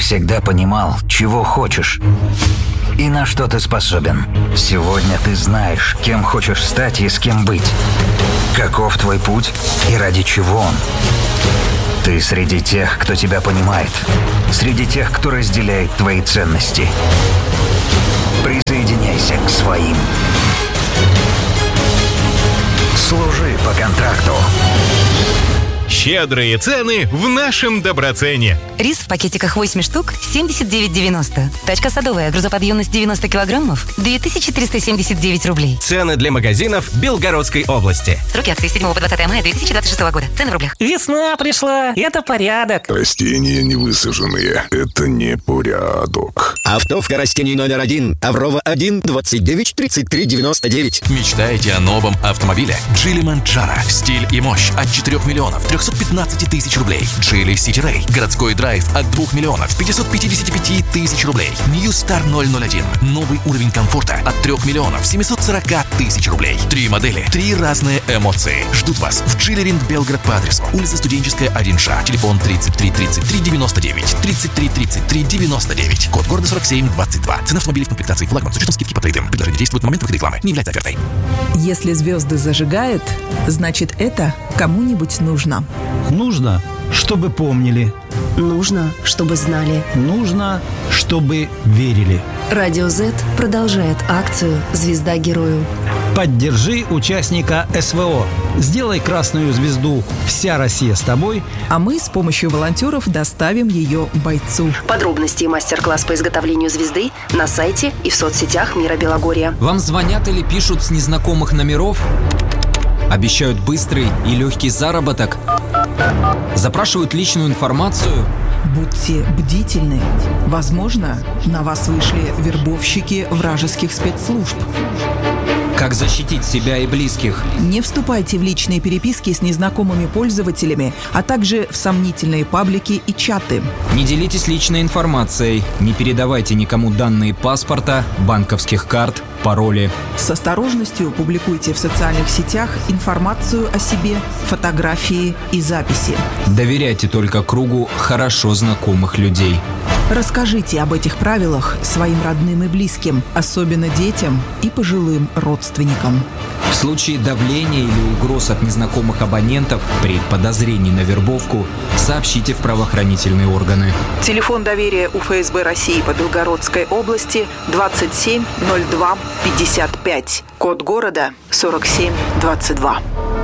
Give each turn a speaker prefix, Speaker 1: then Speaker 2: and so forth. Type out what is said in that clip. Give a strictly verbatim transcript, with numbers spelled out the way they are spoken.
Speaker 1: всегда понимал, чего хочешь и на что ты способен. Сегодня ты знаешь, кем хочешь стать и с кем быть. Каков твой путь и ради чего он. Ты среди тех, кто тебя понимает. Среди тех, кто разделяет твои ценности. Присоединяйся к своим. Служи по контракту.
Speaker 2: Щедрые цены в нашем Доброцене.
Speaker 3: Рис в пакетиках восемь штук семьдесят девять девяносто. Тачка садовая, грузоподъемность девяносто килограммов, две тысячи триста семьдесят девять рублей.
Speaker 4: Цены для магазинов Белгородской области.
Speaker 3: Сроки акции с седьмого по двадцатое мая две тысячи двадцать шестого года. Цены в рублях.
Speaker 5: Весна пришла, это порядок.
Speaker 6: Растения невысаженные, это не порядок.
Speaker 7: Автовка растений номер один. Аврова один, двадцать девять, тридцать три, девяносто девять.
Speaker 8: Мечтаете о новом автомобиле? Джили Манджаро. Стиль и мощь от четырёх миллионов трёхсот пятнадцати тысяч рублей. Джили Сити Рэй. Городской драйв от двух миллионов пятисот пятидесяти пяти тысяч рублей. New Star ноль ноль один. Новый уровень комфорта от трёх миллионов семисот сорока тысяч рублей. Три модели, три разные эмоции. Ждут вас в Джили Ринг Белгород по адресу улица Студенческая, один Ш. Телефон тридцать три тридцать три девяносто девять. тридцать три тридцать три девяносто девять. Код города сорок семь двадцать два. Цена автомобилей в комплектации флагман с учетом скидки по трейдам. Предложение действует в момент выхода рекламы. Не является офертой.
Speaker 9: Если звезды зажигают, значит это кому-нибудь нужно.
Speaker 10: Нужно, чтобы помнили.
Speaker 11: Нужно, чтобы знали.
Speaker 10: Нужно, чтобы верили.
Speaker 11: Радио Z продолжает акцию «Звезда герою».
Speaker 10: Поддержи участника эс вэ о. Сделай красную звезду «Вся Россия с тобой»,
Speaker 9: а мы с помощью волонтеров доставим ее бойцу.
Speaker 11: Подробности и мастер-класс по изготовлению звезды на сайте и в соцсетях Мира Белогорья.
Speaker 12: Вам звонят или пишут с незнакомых номеров? Обещают быстрый и легкий заработок? Запрашивают личную информацию?
Speaker 9: Будьте бдительны. Возможно, на вас вышли вербовщики вражеских спецслужб.
Speaker 12: Как защитить себя и близких?
Speaker 9: Не вступайте в личные переписки с незнакомыми пользователями, а также в сомнительные паблики и чаты.
Speaker 12: Не делитесь личной информацией, не передавайте никому данные паспорта, банковских карт, пароли.
Speaker 9: С осторожностью публикуйте в социальных сетях информацию о себе, фотографии и записи.
Speaker 12: Доверяйте только кругу хорошо знакомых людей.
Speaker 9: Расскажите об этих правилах своим родным и близким, особенно детям и пожилым родственникам.
Speaker 12: В случае давления или угроз от незнакомых абонентов при подозрении на вербовку сообщите в правоохранительные органы.
Speaker 9: Телефон доверия у эф эс бэ России по Белгородской области двадцать семь ноль два пятьдесят пять. Код города сорок семь двадцать два.